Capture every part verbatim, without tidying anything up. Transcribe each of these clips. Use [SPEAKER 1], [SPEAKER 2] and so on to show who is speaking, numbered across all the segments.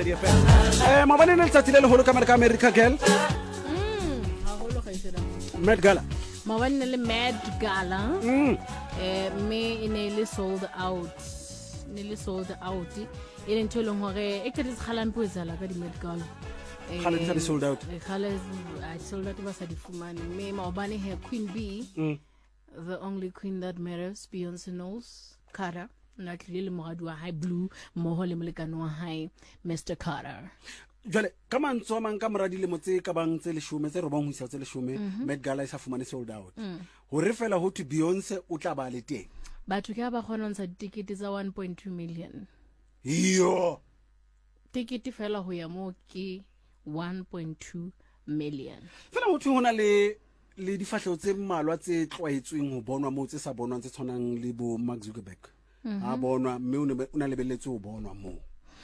[SPEAKER 1] Mosadi F M. Eh mabane le tsatsi le le holo ka America America girl.
[SPEAKER 2] Mm, ha holo ga isela.
[SPEAKER 1] Met Gala.
[SPEAKER 2] Mabane le Met Gala.
[SPEAKER 1] Mm.
[SPEAKER 2] Eh me ine le sold out. Ne le sold out. Ile ntho le hore e ke di khala mpo ezala ka di Met Gala.
[SPEAKER 1] Khala di sold out.
[SPEAKER 2] Eh khala I sold out ba sa di fumane. Me mabane he Queen B.
[SPEAKER 1] Mm.
[SPEAKER 2] The only queen that matters, Beyonce knows, Carter. Not really Moradua High Blue, Mohole Melikano High, Mister Carter.
[SPEAKER 1] Jale, come on, so man camera di le motse ka bang tse le shome tse robong ho isa tse le shome, Met Gala isa fumane sold out. Ho re fela ho to Beyonce o tla ba le teng.
[SPEAKER 2] Batho ka ba khona ntsha ticket tsa one point two million.
[SPEAKER 1] Yo.
[SPEAKER 2] Ticket fela ho ya mo ke one point two million.
[SPEAKER 1] Fela ho thwe hona le le difahleho tse mmalwa tse tlwaetsweng ho bonwa mo tse sa bonwang tse tshwanang le bo Mark Zuckerberg. Ha bonwa mme o na lebelletse ho bonwa mo.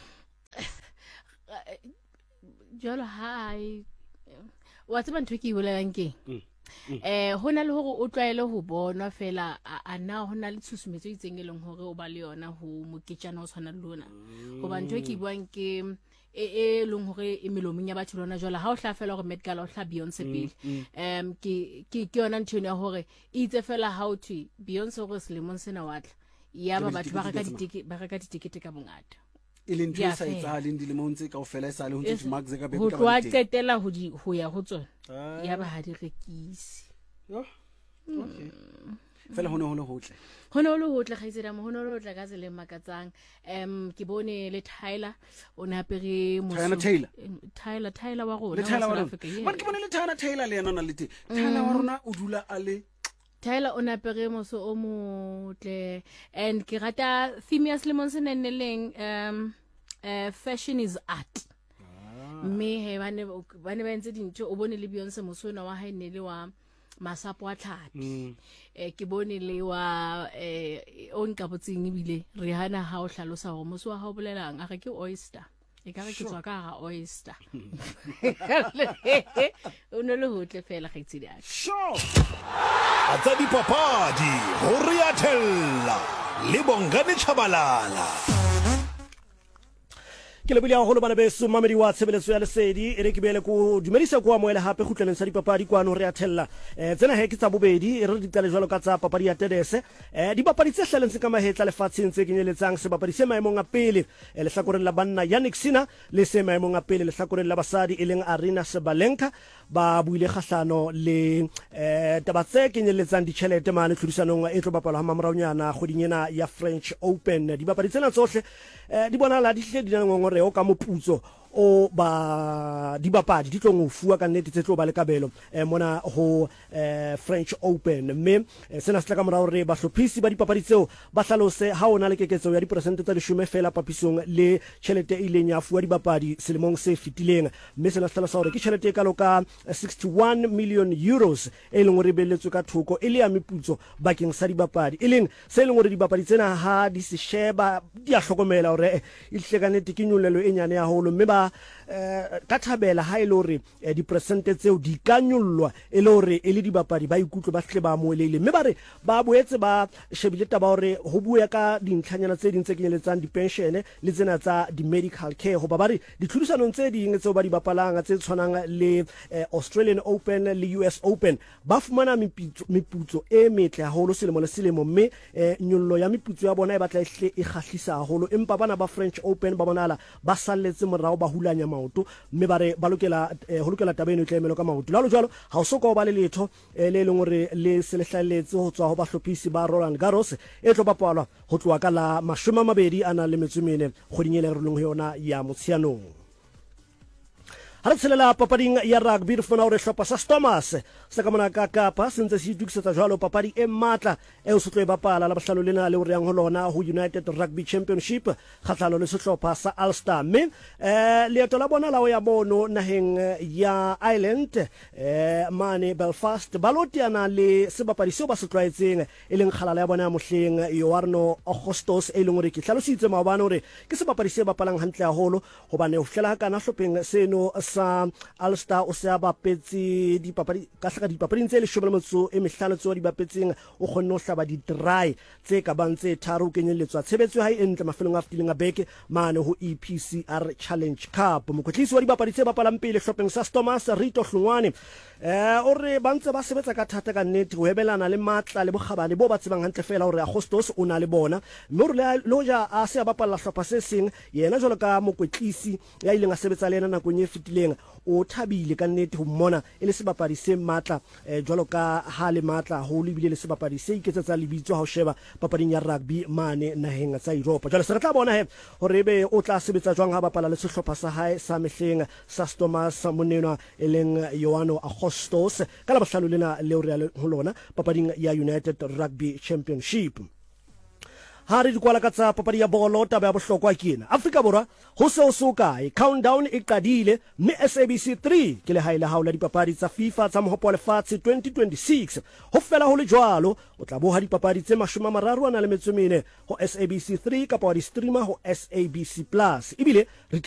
[SPEAKER 2] Jalo hai wa tseba ntho ke e bolelang ke eh hona le hore o tlwaele ho bonwa fela a na hona le tshusumetso e itseng e leng hore o ba le yona ho moketjana o tshwana le lona hoba ntho ke buang ke e e leng hore e melomong ya batho lona jwala ha o hla fela hore Met Gala o hla Beyonce pele em ke ke ke yona ntho ya hore e itse fela how to Beyonce go selemong sena watla ya ba batho ba reka ditike ba reka ditikete ka bongata
[SPEAKER 1] e leng ntho sa itsale ndi le montse ka ofela e sale ho ntse Mark Zuckerberg
[SPEAKER 2] ka ba ho tsetela ho di ho ya ho tsona ya ba ha di rekisi
[SPEAKER 1] yo okay fela hone hone hotle
[SPEAKER 2] hone hone hotle ga itsela mo hone hone hotle ka tsele makatsang em ke bone le Tyler o ne apere mo
[SPEAKER 1] Tyler
[SPEAKER 2] Tyler Tyler wa rona
[SPEAKER 1] le Tyler wa rona ba ke bone le Tyler Tyler le yena na le Tyler wa rona o dula a le
[SPEAKER 2] Tyler o na apere mo so o motle and ke rata theme ya Slimon seneleng um uh, fashion is art me he bane bane ba ntse dintho o bone le Beyonce mo sona wa hae ne le wa masapo a tlhapi eh ke bone le wa eh o nka botsing ebile Rihanna ha o hlalosa hore mo so wa ha o bolelang a re ke oyster e ka re ke tswa ka ga oyster o no le hotle fela ga itse dia
[SPEAKER 3] sure atsa di papadi ho riathella le bongane Chabalala ke le bulia go le bana beso mamedi wa tshebeletso ya lesedi e re ke bele go dumedisa go amoela hape khutleleng sa dipapadi kwano re athella eh tsena he ke tsa bobedi re di tale jwalo ka tsa papadi ya tenese eh dipapadi tse hlaleng ka mahetla lefatsheng tse kenyeletsang se bapadi se maemong a pele le hlakoreng la banna Yannick Sinner le se maemong a pele le hlakoreng la basadi e leng Arina Sabalenka ba buile kgahlano le eh taba tse kenyeletsang ditjhelete mane tlhodisanong e tlo bapalwa ha mamraonyana kgoding ena ya French Open dipapadi tsena tsohle eh di bona la di hle di nang o ka moputso o ba dibapadi di tlo ngofua ka nnete tse tlo ba le kabelo eh mona ho eh French Open mme sena se tla ka morao re ba hlophisi ba dipapadi tseo ba hlalose ha ona le keketso ya dipersente tsa leshome fela papisong le tjhelete e ileng ya fuwa dibapadi selemong se fitileng mme sena se hlalosa hore ke tjhelete e kalo ka sixty-one million euros e leng hore beletswe ka thoko e le ya meputso bakeng sa dibapadi e leng se leng hore dibapadi tsena ha di se sheba di a hlokomela hore e hlekane tikinyolelo e nyane ya holo mme ba ka thabela ha ile hore di percent tseo di kanyollwa e le hore e le dibapadi ba ikutlo ba hle ba moelele mme ba re ba boetse ba shebile taba hore ho bua ka dintlhanyana tse ding tse kenyeletsang di pension le tsena tsa di medical care ho ba ba re ditlhudisanong tse ding tseo ba di bapalang tse tshwanang le Australian Open le U S Open ba fumana meputso meputso e metle haholo selemo le selemo mme nyollo ya meputso ya bona e batla ehle e khahlisa haholo empa bana ba French Open ba bonala ba salletse morao ba hulanya maoto mme ba re ba lokela ho lokela tabeno tlemelo ka maoto lalo jwalo ha o soka o ba le letho le leng hore le se le hlaletse ho tswa ho ba hlophisi ba Roland Garros e tlo bapalwa ho tloa ka la mashome a mabedi ana le metsumene kgoding ele re leng ho yona ya Motsheanong ha re tshelela papading ya rugby re fana hore hlopa sa Thomas se ka mona ka Kapa sentse se itukisetsa jwalo papadi e matla e o se tlo e bapala la bahlalo lena le hore yang ho lona ho United Rugby Championship kgahlano le sehlopha sa Ulster mme eh leeto la bona la ho ya bono naheng ya Ireland eh mane Belfast balotiana le sebapadi seo ba se tlwaetseng e leng kgalala ya bona ya mohleng Yoarno Augustus e leng hore ke hlalositse maobane hore ke sebapadi se bapalang hantle haholo hobane ho fela kana hlopheng seno sa Ulster o se a bapetse dipapadi ka hlaka dipapading tse leshome le metso e mehlano tseo di bapetseng o kgonne ho hlaba di-try tse ka bang tse tharo o kenyelletswa tshebetso ya hae e ntle mafelong a fetileng a beke mane ho E P C R Challenge Cup. Mokwetlisi wa dibapadi tse bapalang pele hlopheng sa Stormers Rito Hlongwane eh o re ba ntse ba sebetsa ka thata ka nnete ho hebelana le matla le bokgabane bo ba tsebang hantle fela hore Agostos o na le bona mme o re le hoja a se a bapalla hlopha se seng yena jwalo ka mokwetlisi ya ileng a sebetsa le yena nakong e fetileng o thabile ka nnete ho mmona e le sebapadi se matla eh, jwalo ka ha le matla ho lebile le sebapadi se iketsetsa lebitso ha o sheba papading ya rugby mane naheng tsa Europa. Jwale se re tla bona he hore ebe o tla sebetsa jwang ha bapala le sehlopha sa hae sa mehleng sa Stormers monenwa e leng Yoano Agostos ka labohlano lena leo re ho lona papading ya United Rugby Championship. Ha re di kwala ka tsa papadi ya bolo taba ya bohlokwa ke ena Afrika Borwa ho se o soka countdown e qadile mme S A B C three ke le haile haola dipapadi tsa FIFA tsa mohopo wa lefatshe twenty twenty-six ho fela ho le jwalo o tla boha dipapadi tse mashome a mararo a na le metso e mene ho S A B C three kapa wa di streamer ho S A B C Plus ebile re